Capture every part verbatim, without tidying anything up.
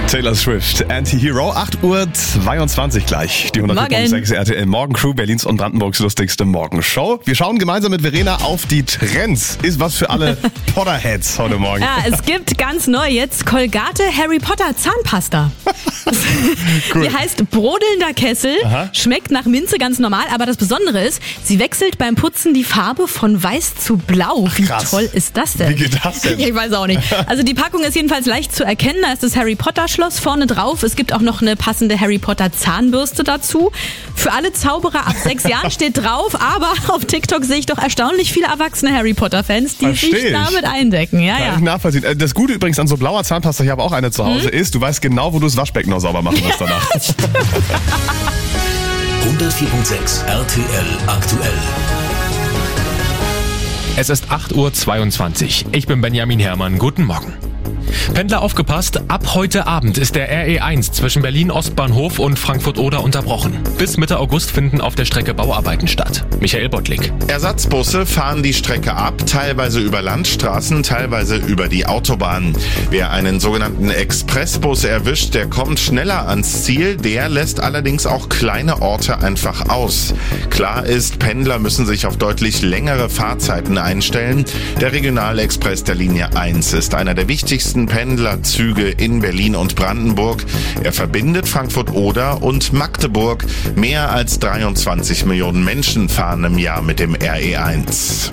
Taylor Swift, Anti-Hero, acht Uhr zweiundzwanzig gleich. Die hundert vier Komma sechs R T L Morgencrew, Berlins und Brandenburgs lustigste Morgenshow. Wir schauen gemeinsam mit Verena auf die Trends. Ist was für alle Potterheads heute Morgen. Ja, es gibt ganz neu jetzt Colgate Harry Potter Zahnpasta. Cool. Die heißt brodelnder Kessel, Aha. schmeckt nach Minze ganz normal, aber das Besondere ist, sie wechselt beim Putzen die Farbe von weiß zu blau. Wie Krass. toll ist das denn? Wie geht das denn? Ich weiß auch nicht. Also die Packung ist jedenfalls leicht zu erkennen, da ist das Harry Potter Schloss vorne drauf. Es gibt auch noch eine passende Harry Potter Zahnbürste dazu. Für alle Zauberer ab sechs Jahren steht drauf, aber auf TikTok sehe ich doch erstaunlich viele erwachsene Harry Potter Fans, die Versteh sich ich. damit eindecken. Ja, Kann ja. ich nachvollziehen. Das Gute übrigens an so blauer Zahnpasta, ich habe auch eine zu Hause, hm? ist, du weißt genau, wo du das Waschbecken noch sauber machen musst danach. hundertvier Komma sechs R T L aktuell. Es ist acht Uhr zweiundzwanzig. Ich bin Benjamin Herrmann. Guten Morgen. Pendler aufgepasst, ab heute Abend ist der R E eins zwischen Berlin-Ostbahnhof und Frankfurt-Oder unterbrochen. Bis Mitte August finden auf der Strecke Bauarbeiten statt. Michael Bottlik. Ersatzbusse fahren die Strecke ab, teilweise über Landstraßen, teilweise über die Autobahn. Wer einen sogenannten Expressbus erwischt, der kommt schneller ans Ziel, der lässt allerdings auch kleine Orte einfach aus. Klar ist, Pendler müssen sich auf deutlich längere Fahrzeiten einstellen. Der Regionalexpress der Linie eins ist einer der wichtigsten Pendlerzüge in Berlin und Brandenburg. Er verbindet Frankfurt-Oder und Magdeburg. Mehr als dreiundzwanzig Millionen Menschen fahren im Jahr mit dem R E eins.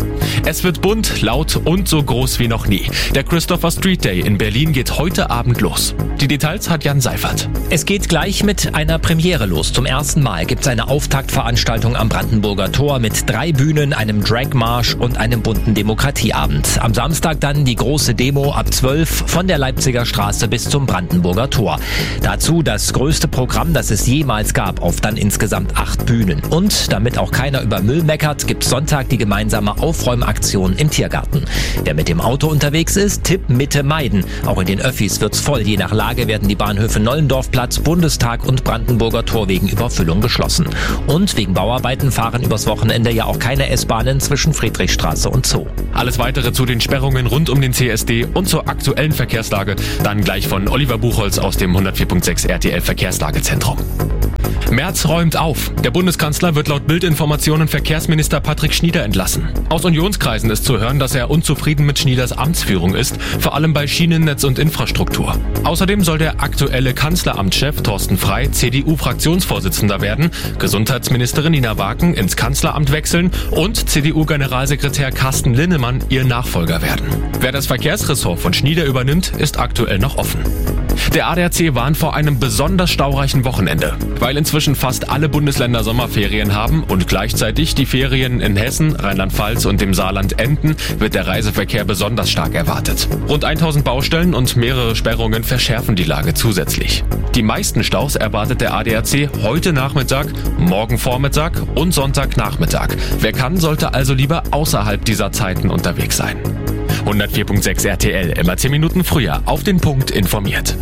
Es wird bunt, laut und so groß wie noch nie. Der Christopher Street Day in Berlin geht heute Abend los. Die Details hat Jan Seifert. Es geht gleich mit einer Premiere los. Zum ersten Mal gibt es eine Auftaktveranstaltung am Brandenburger Tor mit drei Bühnen, einem Dragmarsch und einem bunten Demokratieabend. Am Samstag dann die große Demo ab zwölf von der Leipziger Straße bis zum Brandenburger Tor. Dazu das größte Programm, das es jemals gab, auf dann insgesamt acht Bühnen. Und damit auch keiner über Müll meckert, gibt es Sonntag die gemeinsame Aufräumaktion im Tiergarten. Wer mit dem Auto unterwegs ist, Tipp Mitte meiden. Auch in den Öffis wird's voll. Je nach Lage werden die Bahnhöfe Nollendorfplatz, Bundestag und Brandenburger Tor wegen Überfüllung geschlossen. Und wegen Bauarbeiten fahren übers Wochenende ja auch keine S-Bahnen zwischen Friedrichstraße und Zoo. Alles weitere zu den Sperrungen rund um den C S D und zur aktuellen Verkehrslage dann gleich von Oliver Buchholz aus dem hundertvier Komma sechs R T L Verkehrslagezentrum. Merz räumt auf. Der Bundeskanzler wird laut Bild-Informationen Verkehrsminister Patrick Schnieder entlassen. Aus Unionskreisen ist zu hören, dass er unzufrieden mit Schnieders Amtsführung ist, vor allem bei Schienennetz und Infrastruktur. Außerdem soll der aktuelle Kanzleramtschef Thorsten Frey C D U-Fraktionsvorsitzender werden, Gesundheitsministerin Nina Waken ins Kanzleramt wechseln und C D U-Generalsekretär Carsten Linnemann ihr Nachfolger werden. Wer das Verkehrsressort von Schnieder übernimmt, ist aktuell noch offen. Der A D A C warnt vor einem besonders staureichen Wochenende. Weil inzwischen fast alle Bundesländer Sommerferien haben und gleichzeitig die Ferien in Hessen, Rheinland-Pfalz und dem Saarland enden, wird der Reiseverkehr besonders stark erwartet. Rund tausend Baustellen und mehrere Sperrungen verschärfen die Lage zusätzlich. Die meisten Staus erwartet der A D A C heute Nachmittag, morgen Vormittag und Sonntagnachmittag. Wer kann, sollte also lieber außerhalb dieser Zeiten unterwegs sein. hundertvier Komma sechs R T L, immer zehn Minuten früher, auf den Punkt informiert.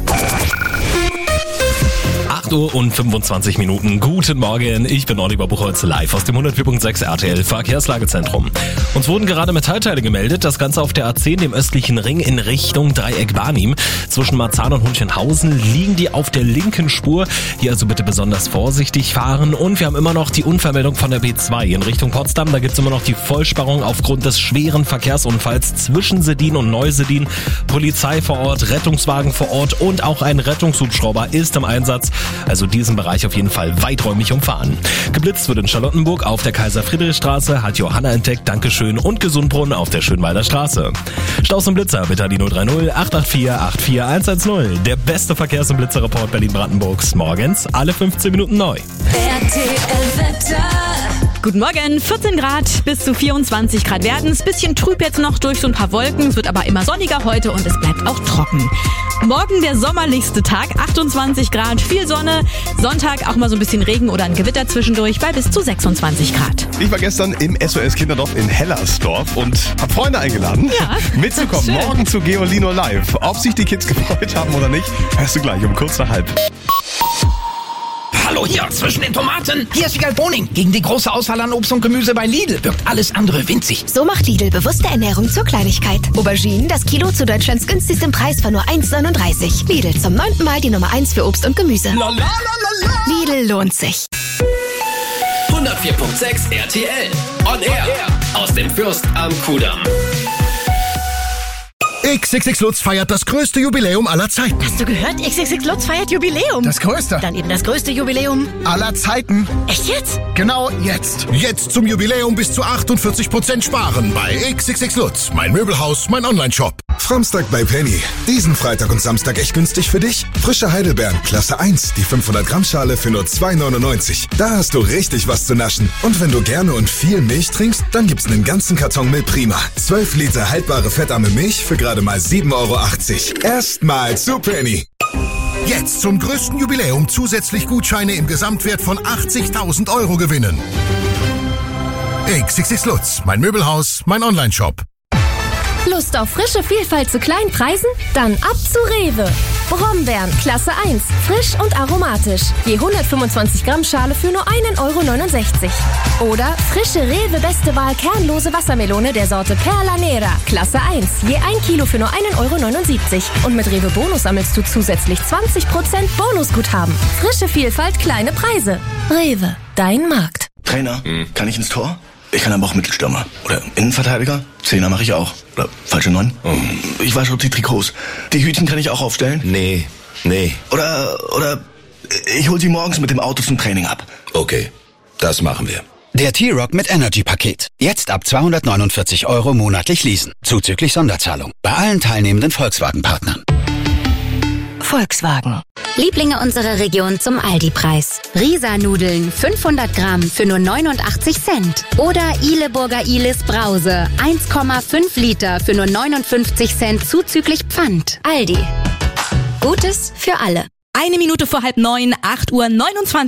acht Uhr und fünfundzwanzig Minuten. Guten Morgen, ich bin Oliver Buchholz, live aus dem hundertvier Komma sechs R T L Verkehrslagezentrum. Uns wurden gerade Metallteile gemeldet, das Ganze auf der A zehn, dem östlichen Ring in Richtung Dreieck Barnim. Zwischen Marzahn und Hunchenhausen liegen die auf der linken Spur. Hier also bitte besonders vorsichtig fahren. Und wir haben immer noch die Unfallmeldung von der B zwei in Richtung Potsdam. Da gibt es immer noch die Vollsperrung aufgrund des schweren Verkehrsunfalls zwischen Sedin und Neusedin. Polizei vor Ort, Rettungswagen vor Ort und auch ein Rettungshubschrauber ist im Einsatz. Also diesen Bereich auf jeden Fall weiträumig umfahren. Geblitzt wird in Charlottenburg auf der Kaiser-Friedrich-Straße, hat Johanna entdeckt, Dankeschön, und Gesundbrunnen auf der Schönwalder Straße. Staus und Blitzer, bitte an die null drei null acht acht vier acht vier eins eins null. Der beste Verkehrs- und Blitzerreport Berlin-Brandenburgs. Morgens alle fünfzehn Minuten neu. R T L-Wetter. Guten Morgen, vierzehn Grad bis zu vierundzwanzig Grad werden es. Bisschen trüb jetzt noch durch so ein paar Wolken. Es wird aber immer sonniger heute und es bleibt auch trocken. Morgen der sommerlichste Tag, achtundzwanzig Grad, viel Sonne. Sonntag auch mal so ein bisschen Regen oder ein Gewitter zwischendurch bei bis zu sechsundzwanzig Grad. Ich war gestern im S O S Kinderdorf in Hellersdorf und habe Freunde eingeladen, ja, mitzukommen. schön. Morgen zu Geolino Live. Ob sich die Kids gefreut haben oder nicht, hörst du gleich um kurz nach halb. Hallo, hier zwischen den Tomaten. Hier ist Wiegald Boning. Gegen die große Auswahl an Obst und Gemüse bei Lidl wirkt alles andere winzig. So macht Lidl bewusste Ernährung zur Kleinigkeit. Auberginen, das Kilo zu Deutschlands günstigsten Preis von nur eins neununddreißig. Lidl, zum neunten Mal die Nummer eins für Obst und Gemüse. La, la, la, la, la. Lidl lohnt sich. hundertvier Komma sechs R T L. On Air. Aus dem Fürst am Kudamm. X X X Lutz feiert das größte Jubiläum aller Zeiten. Hast du gehört? X X X Lutz feiert Jubiläum. Das größte? Dann eben das größte Jubiläum aller Zeiten. Echt jetzt? Genau jetzt. Jetzt zum Jubiläum bis zu achtundvierzig Prozent sparen bei X X X Lutz. Mein Möbelhaus, mein Onlineshop. Samstag bei Penny. Diesen Freitag und Samstag echt günstig für dich? Frische Heidelbeeren, Klasse eins, die fünfhundert Gramm Schale für nur zwei neunundneunzig. Da hast du richtig was zu naschen. Und wenn du gerne und viel Milch trinkst, dann gibt's einen ganzen Karton Milch Prima. zwölf Liter haltbare fettarme Milch für gerade mal sieben Euro achtzig. Erstmal zu Penny. Jetzt zum größten Jubiläum zusätzlich Gutscheine im Gesamtwert von achtzigtausend Euro gewinnen. X X X Lutz, mein Möbelhaus, mein Onlineshop. Lust auf frische Vielfalt zu kleinen Preisen? Dann ab zu Rewe. Brombeeren, Klasse eins, frisch und aromatisch. Je hundertfünfundzwanzig Gramm Schale für nur ein Euro neunundsechzig. Oder frische Rewe Beste Wahl kernlose Wassermelone der Sorte Perla Nera, Klasse eins. Je ein Kilo für nur ein Euro neunundsiebzig. Und mit Rewe Bonus sammelst du zusätzlich zwanzig Prozent Bonusguthaben. Frische Vielfalt, kleine Preise. Rewe, dein Markt. Trainer, hm. kann ich ins Tor? Ich kann aber auch Mittelstürmer. Oder Innenverteidiger. Zehner mache ich auch. Oder falsche Neun. Oh. Ich wasche die Trikots. Die Hütchen kann ich auch aufstellen. Nee, nee. Oder, oder ich hol sie morgens mit dem Auto zum Training ab. Okay, das machen wir. Der T-Rock mit Energy-Paket. Jetzt ab zweihundertneunundvierzig Euro monatlich leasen. Zuzüglich Sonderzahlung. Bei allen teilnehmenden Volkswagen-Partnern. Volkswagen. Lieblinge unserer Region zum Aldi-Preis. Risa-Nudeln fünfhundert Gramm für nur neunundachtzig Cent. Oder Ileburger Ilis Brause eins Komma fünf Liter für nur neunundfünfzig Cent zuzüglich Pfand. Aldi. Gutes für alle. Eine Minute vor halb neun, acht Uhr neunundzwanzig.